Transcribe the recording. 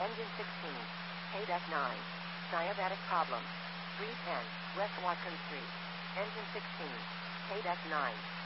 Engine 16. KDEC 9. Diabetic problem. 310 West Watkins Street. Engine 16. KDEC 9.